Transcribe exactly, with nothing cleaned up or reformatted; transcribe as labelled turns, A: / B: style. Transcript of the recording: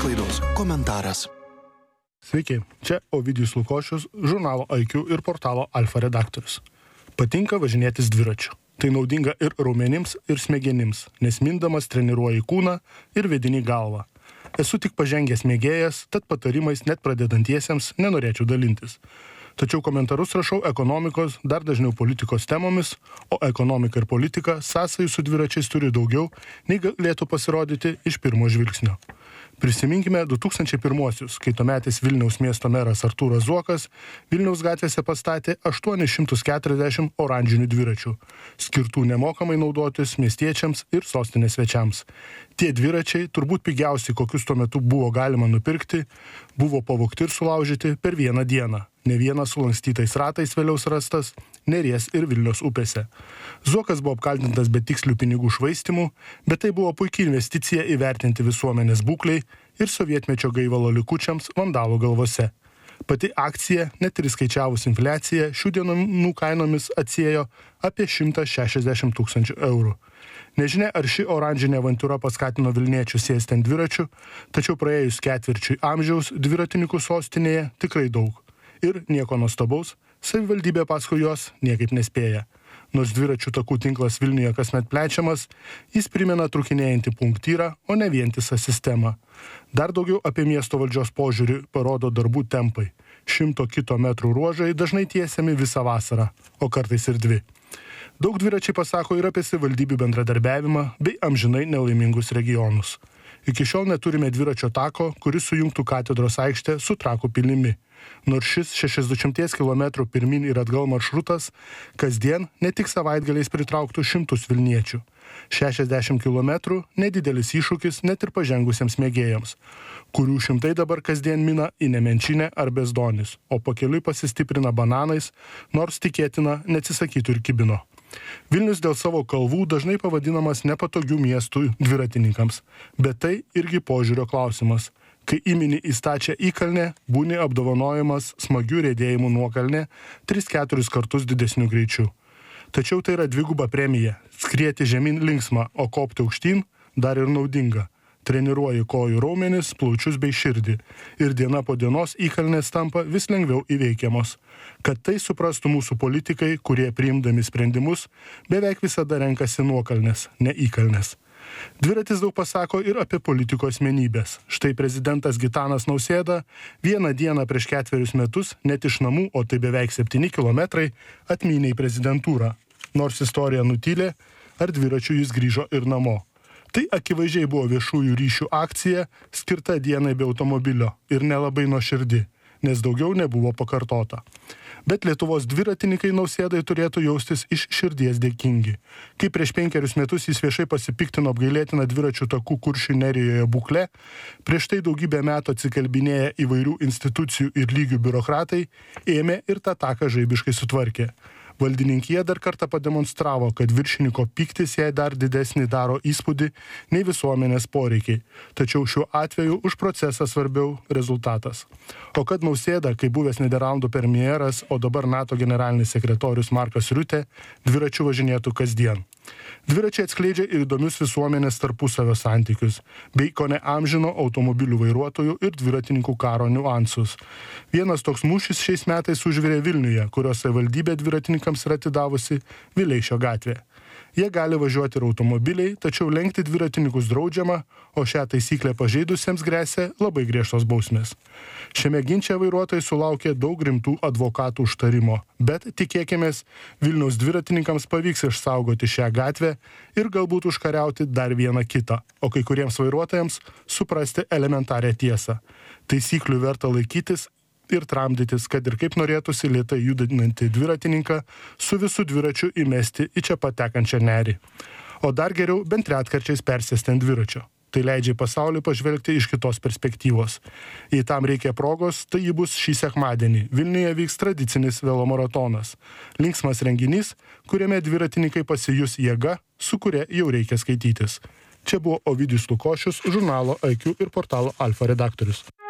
A: laidos komentaras.
B: Sveiki, čia Ovidijus Lukošius, žurnalo I Q ir portalo Alfa redaktorius. Patinka važinėtis dviračiu. Tai naudinga ir raumenims, ir smegenims, nes mindamas treniruoji kūną ir vidinį galvą. Esu tik pažengęs mėgėjas, tad patarimais net pradedantiesiems nenorėčiau dalintis. Tačiau komentarus rašau ekonomikos, dar dažniau politikos temomis, o ekonomika ir politika sąsajų su dviračiais turi daugiau, nei galėtų pasirodyti iš pirmo žvilgsnio. Prisiminkime du tūkstančiai pirmuosius, kai tuometis Vilniaus miesto meras Artūras Zuokas Vilniaus gatvėse pastatė aštuonis šimtus keturiasdešimt oranžinių dviračių, skirtų nemokamai naudotis miestiečiams ir sostinės svečiams. Tie dviračiai, turbūt pigiausiai, kokius tuo metu buvo galima nupirkti, buvo pavogti ir sulaužyti per vieną dieną. Ne vienas sulankstytais ratais vėliau rastas Neries ir Vilniaus upėse. Zuokas buvo apkaltintas betikslių pinigų švaistymu, bet tai buvo puikia investicija įvertinti visuomenės būklei ir sovietmečio gaivalo likučiams vandalų galvose. Pati akcija, net ir skaičiavus infliaciją, šių dienų kainomis atsiėjo apie šimtą šešiasdešimt tūkstančių eurų. Nežinia, ar ši oranžinė avantūra paskatino Vilniečius sėsti ant dviračių, tačiau praėjus ketvirčiui amžiaus dviratininkų sostinėje tikrai daug. Ir nieko nuostabaus, savivaldybė paskui jos niekaip nespėja. Nors dviračių takų tinklas Vilniuje kasmet plečiamas, jis primena trukinėjantį punktyrą, o ne vientisą sistemą. Dar daugiau apie miesto valdžios požiūrį parodo darbų tempai. Šimto kito metrų ruožai dažnai tiesiami visą vasarą, o kartais ir dvi. Daug dviračiai pasako ir apie savivaldybių bendradarbiavimą bei amžinai nelaimingus regionus. Iki šiol neturime dviračio tako, kuris sujungtų katedros aikštę su Trakų pilimi. Nors šis šešiasdešimties kilometrų pirmin ir atgal maršrutas kasdien ne tik savaitgaliais pritrauktų šimtus vilniečių. šešiasdešimt kilometrų nedidelis iššūkis net ir pažengusiems mėgėjams, kurių šimtai dabar kasdien mina į Nemenčinę ar Bezdonis, o pakeliui pasistiprina bananais, nors tikėtina neatsisakytų ir Kibino. Vilnius dėl savo kalvų dažnai pavadinamas nepatogių miestų dviratininkams, bet tai irgi požiūrio klausimas. Kai įmini į stačią įkalnę, būni apdovanojamas smagių riedėjimų nuokalnė tris keturis kartus didesniu greičiu. Tačiau tai yra dviguba premija. Skrieti žemyn linksma, o kopti aukštyn dar ir naudinga. Treniruoji kojų raumenis, plaučius bei širdį. Ir diena po dienos įkalnės tampa vis lengviau įveikiamos. Kad tai suprastų mūsų politikai, kurie priimdami sprendimus, beveik visada renkasi nuokalnes, ne įkalnes. Dviratis daug pasako ir apie politikos asmenybės. Štai prezidentas Gitanas Nausėda vieną dieną prieš ketverius metus net iš namų, o tai beveik septyni kilometrai, atmynė į prezidentūrą. Nors istorija nutylė, ar dviračiu jis grįžo ir namo. Tai akivaizdžiai buvo viešųjų ryšių akcija, skirta dienai be automobilio ir nelabai nuoširdi, nes daugiau nebuvo pakartota. Bet Lietuvos dviratininkai Nausėdai turėtų jaustis iš širdies dėkingi. Kai prieš penkerius metus jis viešai pasipiktino apgailėtiną dviračių takų Kuršių Nerijoje būklę, prieš tai daugybę metų atsikalbinėję įvairių institucijų ir lygių biurokratai ėmė ir tą taką žaibiškai sutvarkė. Valdininkija dar kartą pademonstravo, kad viršininko pyktis jai dar didesnį daro įspūdį nei visuomenės poreikiai. Tačiau šiuo atveju už procesą svarbiau rezultatas. O kad Nausėda, kaip buvęs Niderlandų premjeras, o dabar NATO generalinis sekretorius Markas Riutė, dviračiu važinėtų kasdien. Dviračiai atskleidžia ir įdomius visuomenės tarpusavio santykius, bei kone amžino automobilių vairuotojų ir dviratininkų karo niuansus. Vienas toks mūšis šiais metais užvirė Vilniuje, kurios savivaldybė dviratininkams yra atidavusi Vileišio gatvė. Jie gali važiuoti ir automobiliai, tačiau lenkti dviratininkus draudžiama, o šią taisyklę pažeidusiems gresia labai griežtos bausmės. Šiame ginče vairuotojai sulaukė daug rimtų advokatų užtarimo, bet tikėkimės, Vilniaus dviratininkams pavyks išsaugoti šią gatvę ir galbūt užkariauti dar vieną kitą, o kai kuriems vairuotojams suprasti elementarią tiesą. Taisyklių verta laikytis ir tramdytis, kad ir kaip norėtųsi lėtai judinantį dviratininką su visų dviračiu įmesti į čia patekančią nerį. O dar geriau bent retkarčiais persėsti ant dviračio. Tai leidžia pasaulį pažvelgti iš kitos perspektyvos. Jei tam reikia progos, tai ji bus šį sekmadienį. Vilniuje vyks tradicinis velomaratonas. Linksmas renginys, kuriame dviratininkai pasijus jėga, su kuria jau reikia skaitytis. Čia buvo Ovidijus Lukošius, žurnalo I Q ir portalo Alfa redaktorius.